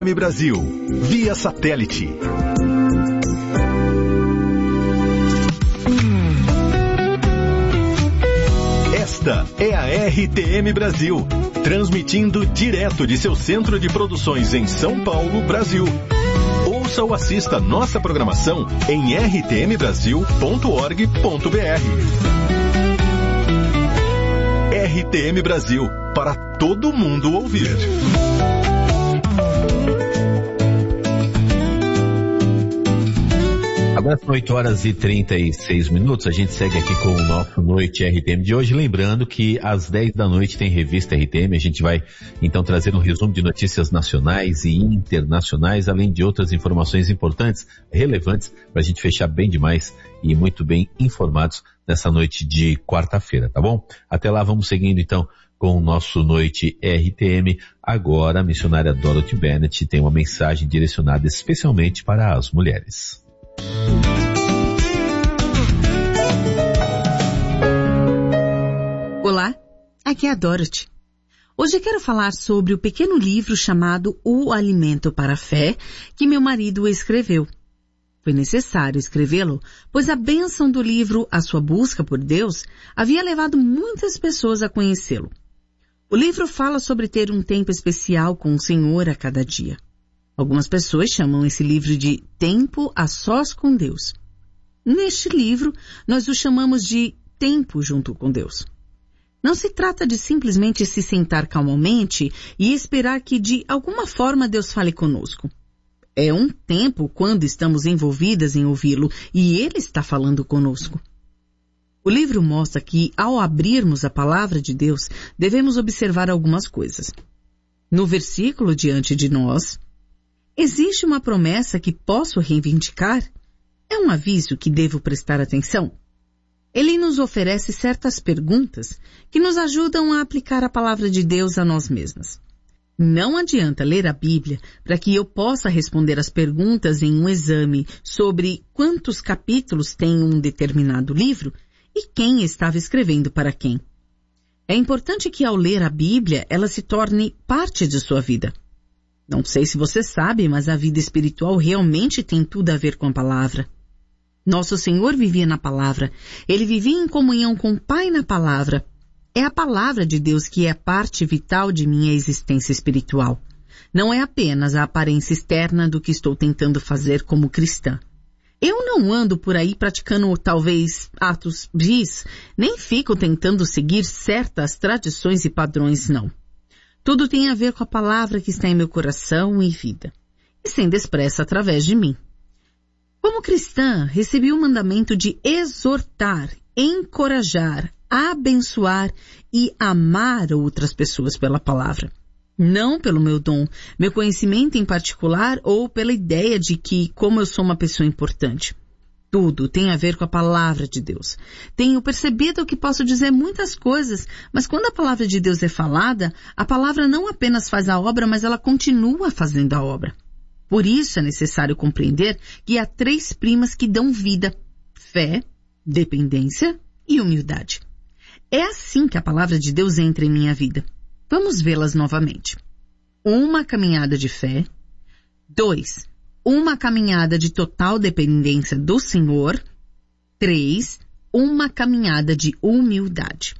Brasil, via satélite. Esta é a RTM Brasil, transmitindo direto de seu centro de produções em São Paulo, Brasil. Ouça ou assista nossa programação em rtmbrasil.org.br. RTM Brasil, para todo mundo ouvir. Agora são 8h36, a gente segue aqui com o nosso Noite RTM de hoje, lembrando que às 10 da noite tem Revista RTM, a gente vai então trazer um resumo de notícias nacionais e internacionais, além de outras informações importantes, relevantes, para a gente fechar bem demais e muito bem informados nessa noite de quarta-feira, tá bom? Até lá, vamos seguindo então com o nosso Noite RTM. Agora a missionária Dorothy Bennett tem uma mensagem direcionada especialmente para as mulheres. Olá, aqui é a Dorothy. Hoje eu quero falar sobre o pequeno livro chamado O Alimento para a Fé, que meu marido escreveu. Foi necessário escrevê-lo, pois a bênção do livro A Sua Busca por Deus havia levado muitas pessoas a conhecê-lo. O livro fala sobre ter um tempo especial com o Senhor a cada dia. Algumas pessoas chamam esse livro de Tempo a Sós com Deus. Neste livro, nós o chamamos de Tempo junto com Deus. Não se trata de simplesmente se sentar calmamente e esperar que de alguma forma Deus fale conosco. É um tempo quando estamos envolvidas em ouvi-lo e Ele está falando conosco. O livro mostra que, ao abrirmos a palavra de Deus, devemos observar algumas coisas. No versículo diante de nós, existe uma promessa que posso reivindicar? É um aviso que devo prestar atenção? Ele nos oferece certas perguntas que nos ajudam a aplicar a palavra de Deus a nós mesmas. Não adianta ler a Bíblia para que eu possa responder as perguntas em um exame sobre quantos capítulos tem um determinado livro e quem estava escrevendo para quem. É importante que ao ler a Bíblia ela se torne parte de sua vida. Não sei se você sabe, mas a vida espiritual realmente tem tudo a ver com a palavra. Nosso Senhor vivia na palavra. Ele vivia em comunhão com o Pai na palavra. É a palavra de Deus que é a parte vital de minha existência espiritual. Não é apenas a aparência externa do que estou tentando fazer como cristã. Eu não ando por aí praticando talvez atos vis, nem fico tentando seguir certas tradições e padrões, não. Tudo tem a ver com a palavra que está em meu coração e vida, e sendo expressa através de mim. Como cristã, recebi o mandamento de exortar, encorajar, abençoar e amar outras pessoas pela palavra. Não pelo meu dom, meu conhecimento em particular ou pela ideia de que, como eu sou uma pessoa importante. Tudo tem a ver com a palavra de Deus. Tenho percebido que posso dizer muitas coisas, mas quando a palavra de Deus é falada, a palavra não apenas faz a obra, mas ela continua fazendo a obra. Por isso é necessário compreender que há 3 primas que dão vida: fé, dependência e humildade. É assim que a palavra de Deus entra em minha vida. Vamos vê-las novamente. 1 caminhada de fé. 2, uma caminhada de total dependência do Senhor. 3, uma caminhada de humildade.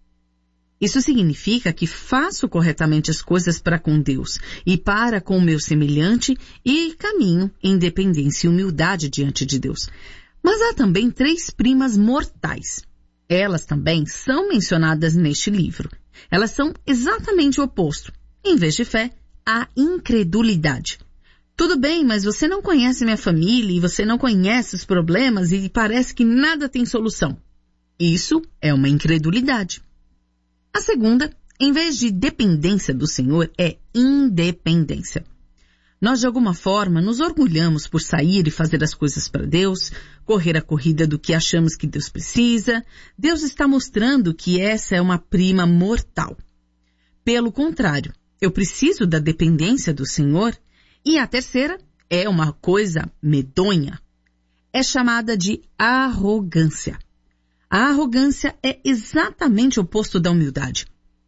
Isso significa que faço corretamente as coisas para com Deus e para com o meu semelhante e caminho em dependência e humildade diante de Deus. Mas há também 3 primas mortais. Elas também são mencionadas neste livro. Elas são exatamente o oposto. Em vez de fé, há incredulidade. Tudo bem, mas você não conhece minha família e você não conhece os problemas e parece que nada tem solução. Isso é uma incredulidade. A segunda, em vez de dependência do Senhor, é independência. Nós, de alguma forma, nos orgulhamos por sair e fazer as coisas para Deus, correr a corrida do que achamos que Deus precisa. Deus está mostrando que essa é uma prima mortal. Pelo contrário, eu preciso da dependência do Senhor. E a terceira é uma coisa medonha. É chamada de arrogância. A arrogância é exatamente o oposto da humildade.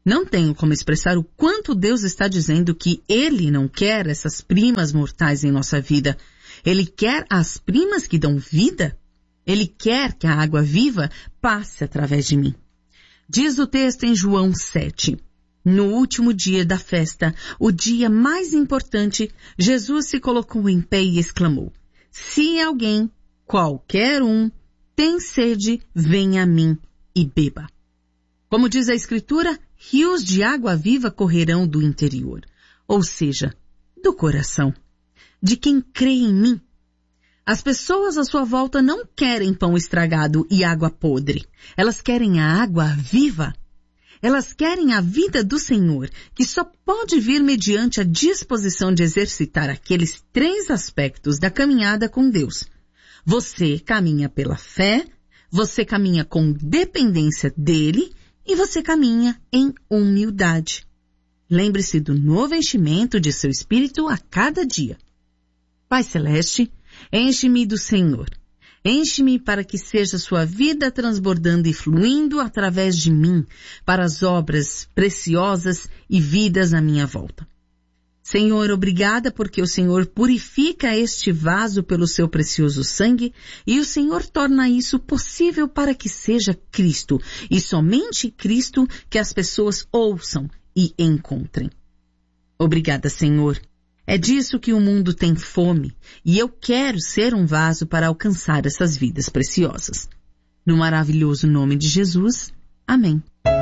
Não tenho como expressar o quanto Deus está dizendo que Ele não quer essas primas mortais em nossa vida. Ele quer as primas que dão vida. Ele quer que a água viva passe através de mim. Diz o texto em João 7. No último dia da festa, o dia mais importante, Jesus se colocou em pé e exclamou: se alguém, qualquer um, tem sede, venha a mim e beba. Como diz a Escritura, rios de água viva correrão do interior, ou seja, do coração, de quem crê em mim. As pessoas à sua volta não querem pão estragado e água podre. Elas querem a água viva. Elas querem a vida do Senhor, que só pode vir mediante a disposição de exercitar aqueles 3 aspectos da caminhada com Deus. Você caminha pela fé, você caminha com dependência dele e você caminha em humildade. Lembre-se do novo enchimento de seu espírito a cada dia. Pai Celeste, enche-me do Senhor. Enche-me para que seja sua vida transbordando e fluindo através de mim para as obras preciosas e vidas à minha volta. Senhor, obrigada porque o Senhor purifica este vaso pelo seu precioso sangue e o Senhor torna isso possível para que seja Cristo e somente Cristo que as pessoas ouçam e encontrem. Obrigada, Senhor. É disso que o mundo tem fome e eu quero ser um vaso para alcançar essas vidas preciosas. No maravilhoso nome de Jesus. Amém.